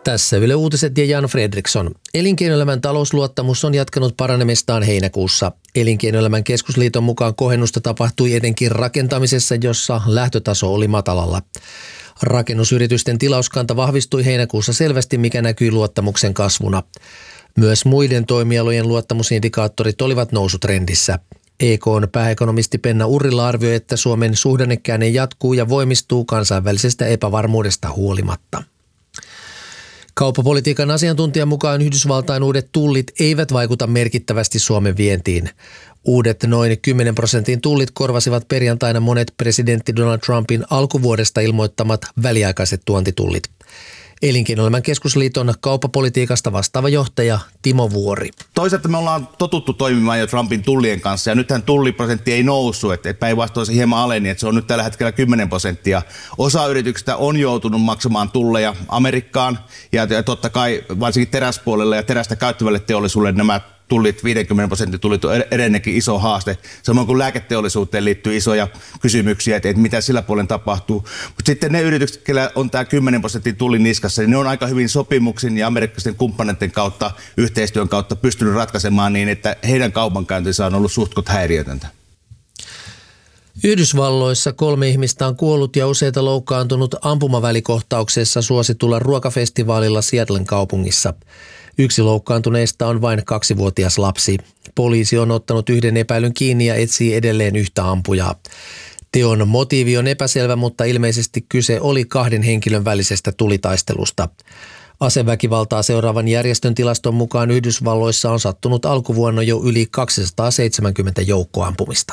Tässä Yle Uutiset ja Jan Fredriksson. Elinkeinoelämän talousluottamus on jatkanut paranemistaan heinäkuussa. Elinkeinoelämän keskusliiton mukaan kohennusta tapahtui etenkin rakentamisessa, jossa lähtötaso oli matalalla. Rakennusyritysten tilauskanta vahvistui heinäkuussa selvästi, mikä näkyi luottamuksen kasvuna. Myös muiden toimialojen luottamusindikaattorit olivat nousutrendissä. EK:n pääekonomisti Penna Urrila arvioi, että Suomen suhdannekäänne jatkuu ja voimistuu kansainvälisestä epävarmuudesta huolimatta. Kauppapolitiikan asiantuntijan mukaan Yhdysvaltain uudet tullit eivät vaikuta merkittävästi Suomen vientiin. Uudet noin 10% tullit korvasivat perjantaina monet presidentti Donald Trumpin alkuvuodesta ilmoittamat väliaikaiset tuontitullit. Elinkeinoelämän keskusliiton kauppapolitiikasta vastaava johtaja Timo Vuori. Toisaalta me ollaan totuttu toimimaan jo Trumpin tullien kanssa ja nythän tulliprosentti ei noussut, että päinvastoin se hieman aleni, että se on nyt tällä hetkellä 10%. Osa yrityksistä on joutunut maksamaan tulleja Amerikkaan ja totta kai varsinkin teräspuolelle ja terästä käyttävälle teollisuudelle nämä tullit, 50% tullit on edelleenkin iso haaste. Samoin kuin lääketeollisuuteen liittyy isoja kysymyksiä, että mitä sillä puolen tapahtuu. Mutta sitten ne yritykset, joilla on tämä 10% tullin niskassa, niin ne on aika hyvin sopimuksin ja amerikkalaisten kumppaneiden kautta, yhteistyön kautta pystynyt ratkaisemaan niin, että heidän kaupankäyntinsä on ollut suhtkot häiriötöntä. Yhdysvalloissa 3 ihmistä on kuollut ja useita loukkaantunut ampumavälikohtauksessa suositulla ruokafestivaalilla Seattlen kaupungissa. Yksi loukkaantuneista on vain 2-vuotias lapsi. Poliisi on ottanut 1 epäilyn kiinni ja etsii edelleen yhtä ampujaa. Teon motiivi on epäselvä, mutta ilmeisesti kyse oli 2 henkilön välisestä tulitaistelusta. Aseväkivaltaa seuraavan järjestön tilaston mukaan Yhdysvalloissa on sattunut alkuvuonna jo yli 270 joukkoampumista.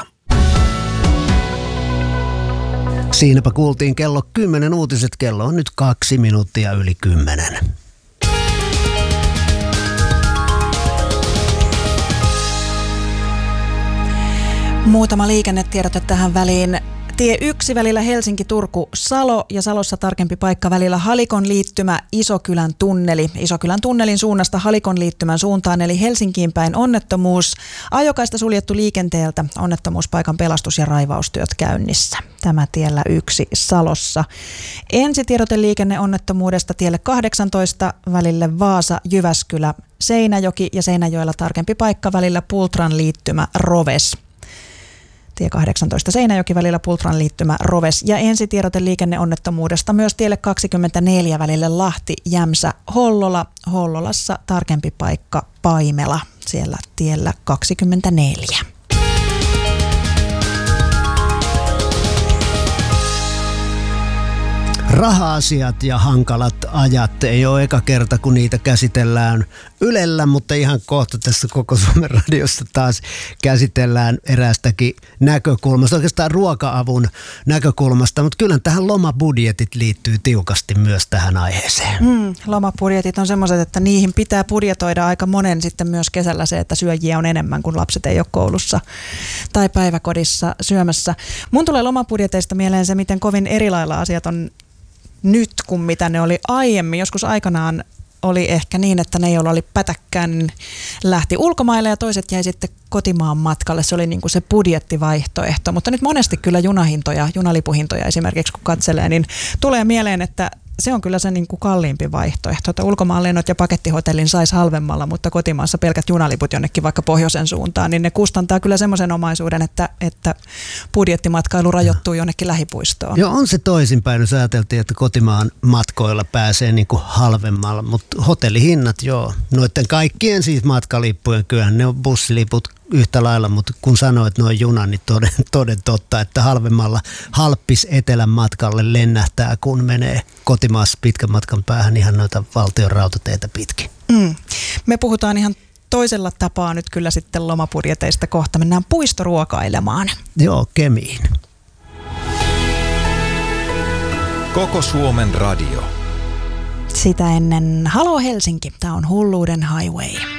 Siinäpä kuultiin kello 10 uutiset. Kello on nyt 2 minuuttia yli 10. Muutama liikennetiedote tähän väliin. Tie 1 välillä Helsinki-Turku-Salo ja Salossa tarkempi paikka välillä Halikon liittymä Isokylän tunneli. Isokylän tunnelin suunnasta Halikon liittymän suuntaan eli Helsinkiin päin onnettomuus. Ajokaista suljettu liikenteeltä. Onnettomuuspaikan pelastus- ja raivaustyöt käynnissä. Tämä tiellä 1 Salossa. Ensitiedote liikenneonnettomuudesta tielle 18 välille Vaasa-Jyväskylä Seinäjoki ja Seinäjoella tarkempi paikka välillä Pultran liittymä Roves. Tie 18 Seinäjoki välillä Pultran liittymä Roves ja ensitiedote liikenneonnettomuudesta myös tielle 24 välille Lahti Jämsä Hollola. Hollolassa tarkempi paikka Paimela siellä tiellä 24. Raha-asiat ja hankalat ajat ei ole eka kerta, kun niitä käsitellään Ylellä, mutta ihan kohta tässä Koko Suomen radiossa taas käsitellään eräästäkin näkökulmasta, oikeastaan ruoka-avun näkökulmasta, mutta kyllä tähän lomabudjetit liittyy tiukasti myös tähän aiheeseen. Lomabudjetit on semmoiset, että niihin pitää budjetoida aika monen sitten myös kesällä se, että syöjiä on enemmän, kun lapset ei ole koulussa tai päiväkodissa syömässä. Mun tulee lomabudjeteista mieleen se, miten kovin eri lailla asiat on nyt kuin mitä ne oli aiemmin. Joskus aikanaan oli ehkä niin, että ne, joilla oli pätäkkään, lähti ulkomaille ja toiset jäi sitten kotimaan matkalle. Se oli niin kuin se budjettivaihtoehto. Mutta nyt monesti kyllä junalipuhintoja esimerkiksi kun katselee, niin tulee mieleen, että se on kyllä se niin kuin kalliimpi vaihtoehto. Että ulkomaanlennot ja pakettihotellin saisi halvemmalla, mutta kotimaassa pelkät junaliput jonnekin vaikka pohjoisen suuntaan, niin ne kustantaa kyllä semmoisen omaisuuden, että budjettimatkailu rajoittuu jonnekin lähipuistoon. Joo, on se toisinpäin, jos ajateltiin, että kotimaan matkoilla pääsee niin kuin halvemmalla, mutta hotellihinnat joo. Noiden kaikkien siis matkalippujen, kyllähän ne on bussiliput yhtä lailla, mutta kun sanoit noin junan, niin toden totta, että halvemmalla halppis etelän matkalle lennähtää, kun menee kotimaassa pitkän matkan päähän ihan noita valtion rautateitä pitkin. Me puhutaan ihan toisella tapaa nyt kyllä sitten lomabudjeteista kohta. Mennään puistoruokailemaan. Joo, Kemiin. Koko Suomen radio. Sitä ennen Halo Helsinki, tämä on Hulluuden Highway.